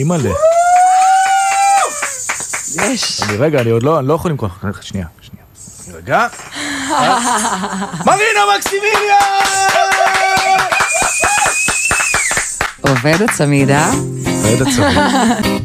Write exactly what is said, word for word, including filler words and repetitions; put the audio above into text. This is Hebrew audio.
אימא'לה. יש. אני רגע, אני עוד לא, אני לא יכול למכור. שנייה, שנייה. רגע. מרינה מקסימיליאן! עובד הצמידה. עובד הצמידה.